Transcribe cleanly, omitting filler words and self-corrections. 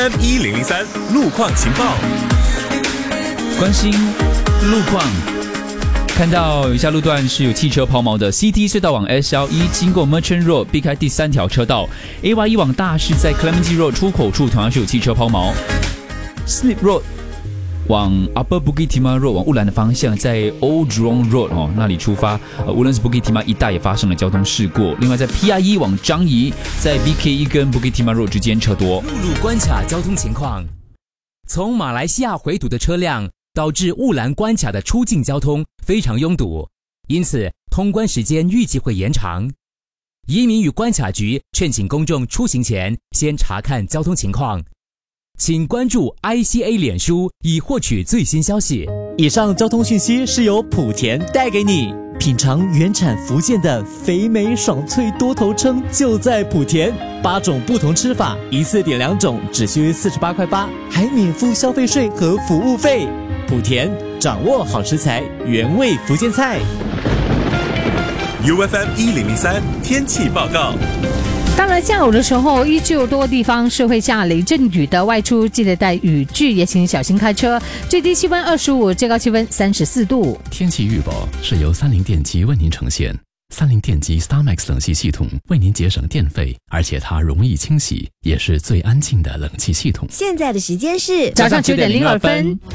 M1003 路况情报， 关心路况。看到有以下路段是有汽车抛锚的 CT 隧道往 SL1 经过 Merchant Road 避开第3条车道， AY1 往大市在 Clementi Road 出口处同样是有汽车抛锚， Slip Road 往 Upper Bukit Timah Road 往乌兰的方向，在 Old Jurong Road 那里出发，Woodlands Bukit Timah 一带也发生了交通事故。另外在 PI1 往樟宜，在 BK1 跟 Bukit Timah Road 之间车多。 陆路关卡交通情况，从马来西亚回堵的车辆导致乌兰关卡的出境交通非常拥堵，因此通关时间预计会延长。移民与关卡局劝请公众出行前先查看交通情况。请关注 ICA 脸书以获取最新消息。 以上交通讯息是由莆田带给你。品尝原产福建的肥美爽脆多头称就在莆田，8种不同吃法，一次点2种，只需48块8，还免付消费税和服务费。莆田掌握好食材，原味福建菜。 UFM 1003天气报告。 当然下午的时候依旧多地方是会下雷阵雨的，外出记得带雨具，也请小心开车。最低气温25，最高气温34度。 天气预报是由30电机为您呈现。30电机 StarMax 冷气系统为您节省电费，而且它容易清洗，也是最安静的冷气系统。 现在的时间是早上9点02分。